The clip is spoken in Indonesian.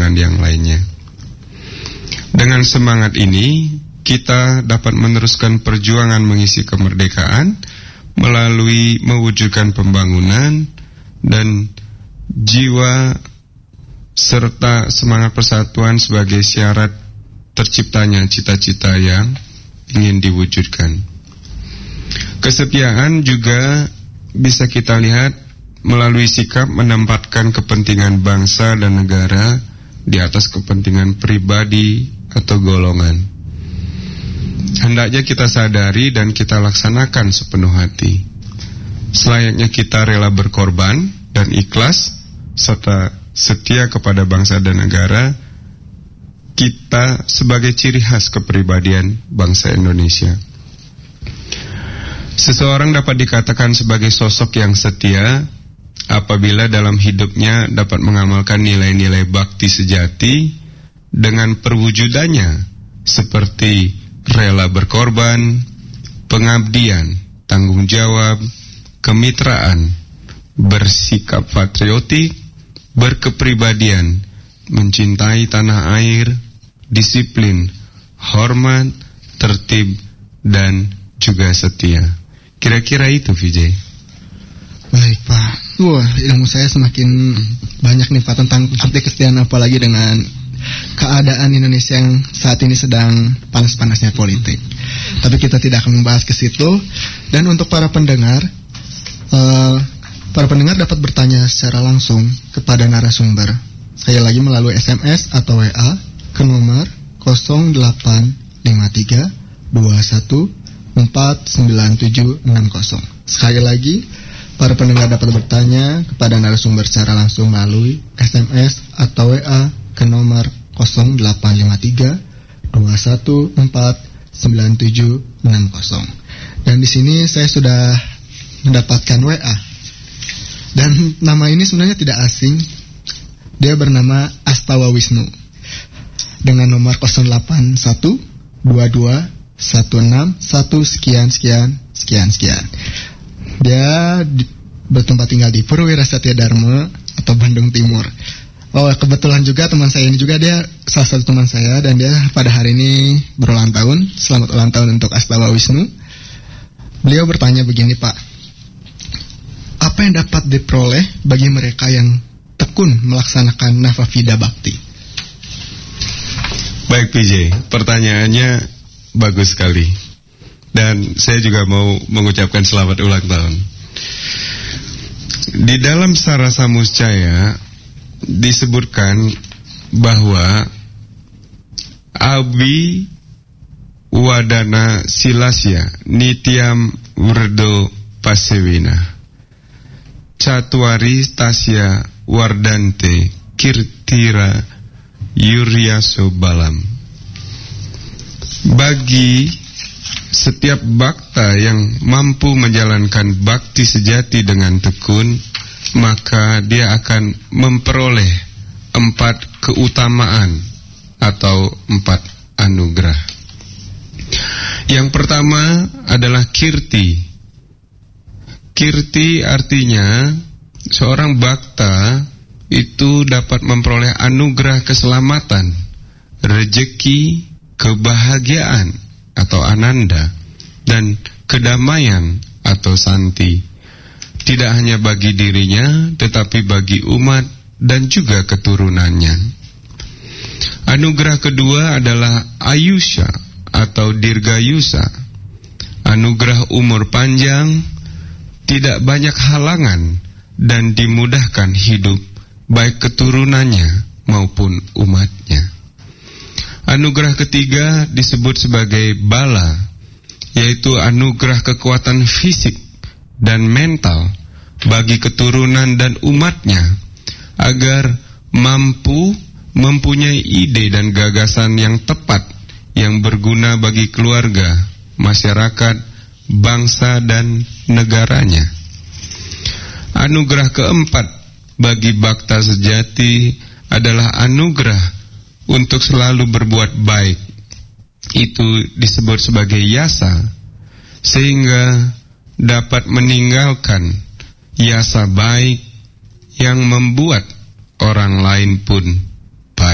pembangunan yang lainnya. Dengan semangat ini, kita dapat meneruskan perjuangan mengisi kemerdekaan melalui mewujudkan pembangunan dan jiwa serta semangat persatuan sebagai syarat terciptanya cita-cita yang ingin diwujudkan. Kesetiaan juga bisa kita lihat melalui sikap menempatkan kepentingan bangsa dan negara di atas kepentingan pribadi atau golongan. Hendaknya kita sadari dan kita laksanakan sepenuh hati. Selayaknya kita rela berkorban dan ikhlas serta setia kepada bangsa dan negara kita sebagai ciri khas kepribadian bangsa Indonesia. Seseorang dapat dikatakan sebagai sosok yang setia apabila dalam hidupnya dapat mengamalkan nilai-nilai bakti sejati dengan perwujudannya seperti rela berkorban, pengabdian, tanggung jawab, kemitraan, bersikap patriotik, berkepribadian, mencintai tanah air, disiplin, hormat, tertib, dan juga setia. Kira-kira itu, Vijay. Baik, Pak. Wah, ilmu saya semakin banyak nih, Pak, tentang arti kesetiaan, apalagi dengan keadaan Indonesia yang saat ini sedang panas-panasnya politik. Tapi kita tidak akan membahas ke situ. Dan untuk para pendengar dapat bertanya secara langsung kepada narasumber. Saya lagi melalui SMS atau WA ke nomor 0853 21 49760. Sekali lagi, para pendengar dapat bertanya kepada narasumber secara langsung melalui SMS atau WA ke nomor 0853 214 9760. Dan di sini saya sudah mendapatkan WA. Dan nama ini sebenarnya tidak asing. Dia bernama Astawa Wisnu dengan nomor 081 22 16 1 sekian. Dia bertempat tinggal di Purwira Satya Dharma atau Bandung Timur. Oh, kebetulan juga teman saya ini juga, dia salah satu teman saya, dan dia pada hari ini berulang tahun. Selamat ulang tahun untuk Astawa Wisnu. Beliau bertanya begini, Pak. Apa yang dapat diperoleh bagi mereka yang tekun melaksanakan Navafida Bakti? Baik, PJ, pertanyaannya bagus sekali. Dan saya juga mau mengucapkan selamat ulang tahun. Di dalam Sarasa Muscaya disebutkan bahwa Abi Wadana Silasya Nityam Wrdo Pasewina Catuari Tasya Wardante Kirtira Yuryaso Balam. Bagi setiap bakta yang mampu menjalankan bakti sejati dengan tekun, maka dia akan memperoleh 4 keutamaan atau 4 anugerah. Yang pertama adalah kirti. Kirti artinya seorang bakta itu dapat memperoleh anugerah keselamatan, rejeki, kebahagiaan atau ananda, dan kedamaian atau santi. Tidak hanya bagi dirinya, tetapi bagi umat dan juga keturunannya. Anugerah kedua adalah Ayusha atau Dirgayusa. Anugerah umur panjang, tidak banyak halangan, dan dimudahkan hidup baik keturunannya maupun umatnya. Anugerah ketiga disebut sebagai Bala, yaitu anugerah kekuatan fisik dan mental bagi keturunan dan umatnya, agar mampu mempunyai ide dan gagasan yang tepat yang berguna bagi keluarga, masyarakat, bangsa, dan negaranya. Anugerah keempat bagi bakta sejati adalah anugerah untuk selalu berbuat baik. Itu disebut sebagai yasa, sehingga dapat meninggalkan yasa baik yang membuat orang lain pun